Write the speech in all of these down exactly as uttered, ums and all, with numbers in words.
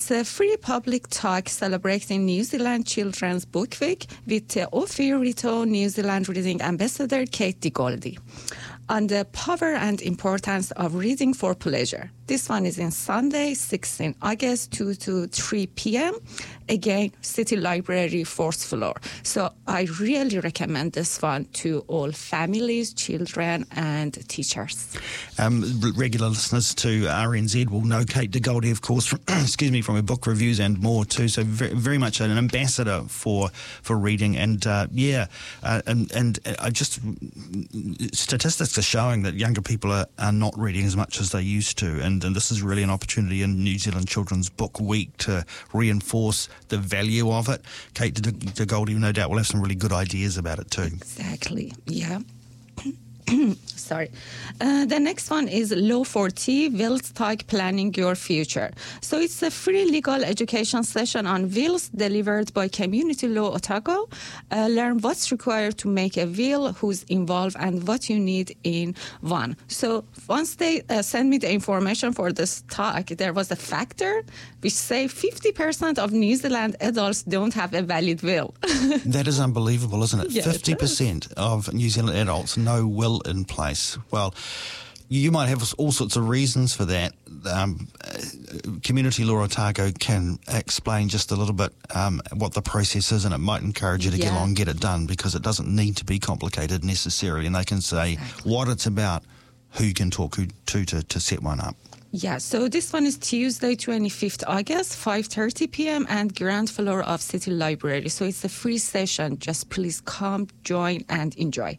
it's a free public talk celebrating New Zealand Children's Book Week with uh, Ophir Rito New Zealand Reading Ambassador Kate DeGoldie on the power and importance of reading for pleasure. This one is in Sunday, sixteenth August, two to three p.m. Again, City Library, fourth floor. So I really recommend this one to all families, children, and teachers. Um, regular listeners to R N Z will know Kate DeGoldie, of course, from, excuse me, from her book reviews and more too. So very, very much an ambassador for for reading. And uh, yeah, uh, and and I just statistics are showing that younger people are, are not reading as much as they used to. And And this is really an opportunity in New Zealand Children's Book Week to reinforce the value of it. Kate DeGoldie, no doubt, will have some really good ideas about it too. Exactly, yeah. Sorry. Uh, the next one is Law forty, Wills Talk Planning Your Future. So it's a free legal education session on wills delivered by Community Law Otago. Uh, learn what's required to make a will, who's involved, and what you need in one. So once they uh, sent me the information for this talk, there was a factor which say fifty percent of New Zealand adults don't have a valid will. That is unbelievable, isn't it? Yeah, fifty percent it of New Zealand adults no will in place. Well, you might have all sorts of reasons for that. Um, Community Law Otago can explain just a little bit um, what the process is, and it might encourage you to yeah. get along and get it done, because it doesn't need to be complicated necessarily, and they can say exactly what it's about, who you can talk to to, to set one up. Yeah, so this one is Tuesday, twenty-fifth August, five thirty p.m. and ground floor of City Library. So it's a free session. Just please come, join, and enjoy.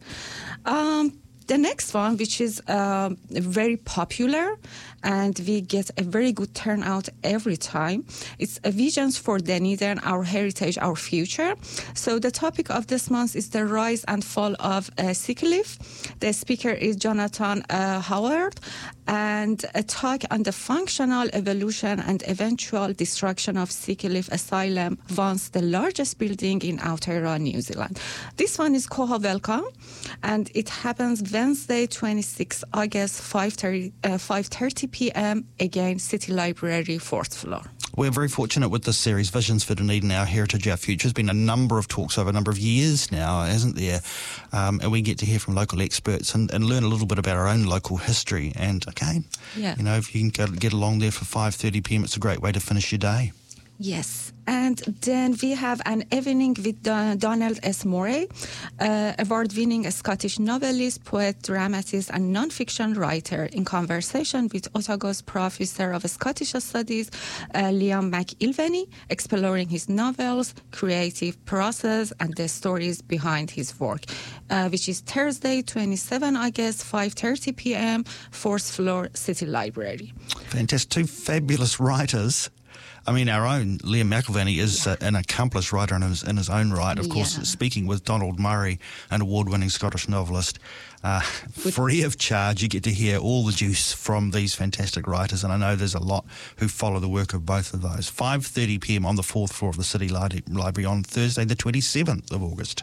Um, the next one, which is um, very popular, and we get a very good turnout every time. It's a Visions for Dunedin, Our Heritage, Our Future. So the topic of this month is the rise and fall of uh, Seacliff. The speaker is Jonathan uh, Howard, and a talk on the functional evolution and eventual destruction of Seacliff Asylum, once the largest building in Aotearoa, New Zealand. This one is Koha Welcome, and it happens Wednesday, twenty-sixth August, five thirty p.m. Again, City Library, fourth floor. We're very fortunate with this series, Visions for Dunedin, Our Heritage, Our Future. There's been a number of talks over a number of years now, hasn't there? Um, and we get to hear from local experts and, and learn a little bit about our own local history. And again, yeah. you know, if you can get along there for five thirty p.m, it's a great way to finish your day. Yes, and then we have an evening with Don- Donald S. Morey, uh, award-winning Scottish novelist, poet, dramatist, and non-fiction writer, in conversation with Otago's Professor of Scottish Studies, uh, Liam McIlvany, exploring his novels, creative process, and the stories behind his work, uh, which is Thursday, twenty-seventh August, five thirty p.m., fourth floor, City Library. Fantastic. Two fabulous writers. I mean, our own Liam McIlvany is yeah. uh, an accomplished writer in his, in his own right. Of course, yeah. speaking with Donald Murray, an award-winning Scottish novelist, uh, free of charge. You get to hear all the juice from these fantastic writers, and I know there's a lot who follow the work of both of those. five thirty p.m. on the fourth floor of the City Library on Thursday, the twenty-seventh of August.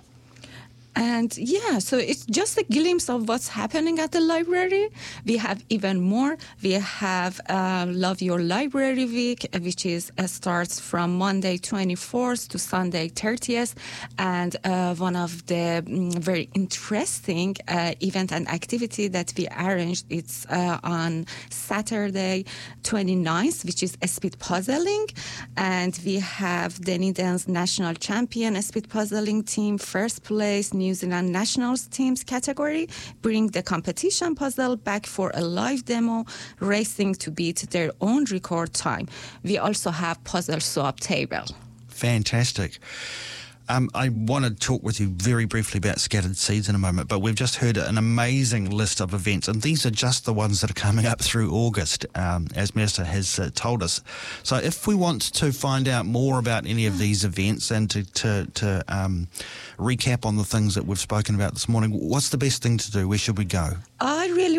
And yeah, so it's just a glimpse of what's happening at the library. We have even more. We have uh, Love Your Library Week, which is uh, starts from Monday twenty-fourth to Sunday thirtieth. And uh, one of the mm, very interesting uh, event and activity that we arranged, it's uh, on Saturday twenty-ninth, which is speed puzzling. And we have Dunedin's national champion speed puzzling team, first place, New Zealand Nationals teams category, bring the competition puzzle back for a live demo, racing to beat their own record time. We also have puzzle swap table. Fantastic. Um, I want to talk with you very briefly about Scattered Seeds in a moment, but we've just heard an amazing list of events, and these are just the ones that are coming up through August, um, as Minister has uh, told us. So if we want to find out more about any of these events and to, to, to um, recap on the things that we've spoken about this morning, what's the best thing to do? Where should we go? I really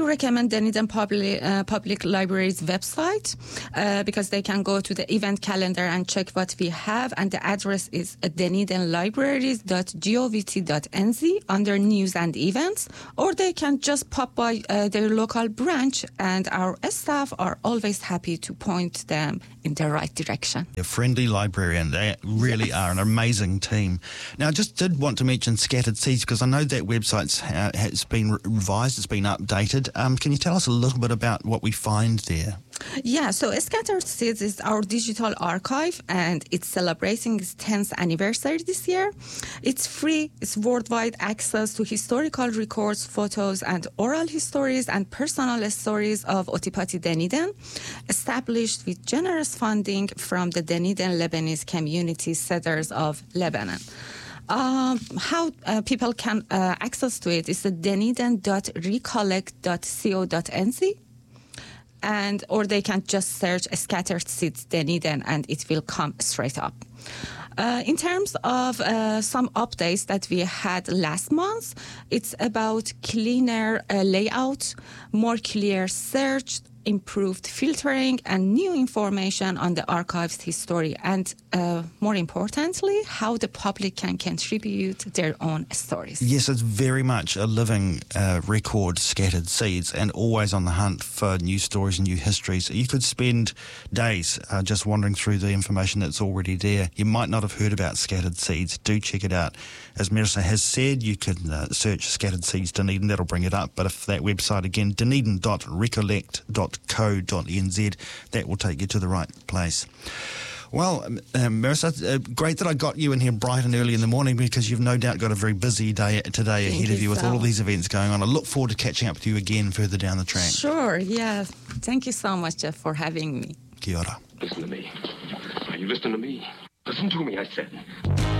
recommend Dunedin Public, uh, Public Library's website uh, because they can go to the event calendar and check what we have. And the address is dunedin libraries dot govt dot n z under news and events. Or they can just pop by uh, their local branch, and our staff are always happy to point them in the right direction. A friendly librarian. They really yes. are an amazing team. Now, I just did want to mention Scattered Seeds because I know that website uh, has been revised, it's been updated. Um, can you tell us a little bit about what we find there? Yeah, so Scattered Seeds is our digital archive, and it's celebrating its tenth anniversary this year. It's free, it's worldwide access to historical records, photos, and oral histories and personal stories of Otipati Dunedin, established with generous funding from the Dunedin Lebanese community settlers of Lebanon. Um, how uh, people can uh, access to it is the dunedin dot recollect dot co dot n z. And or they can just search Scattered Seeds Dunedin and it will come straight up. Uh, in terms of uh, some updates that we had last month, it's about cleaner uh, layout, more clear search, improved filtering, and new information on the archive's history, and uh, more importantly, how the public can contribute their own stories. Yes, it's very much a living uh, record, Scattered Seeds, and always on the hunt for new stories and new histories. You could spend days uh, just wandering through the information that's already there. You might not have heard about Scattered Seeds. Do check it out. As Marissa has said, you can uh, search Scattered Seeds Dunedin, that'll bring it up. But if that website again, dunedin dot recollect dot co dot n z, that will take you to the right place. Well, um, Marissa, uh, great that I got you in here bright and early in the morning, because you've no doubt got a very busy day today ahead of you with all of these events going on. I look forward to catching up with you again further down the track. Sure, yeah. Thank you so much, Jeff, for having me. Kia ora. Listen to me. Are you listening to me? Listen to me, I said.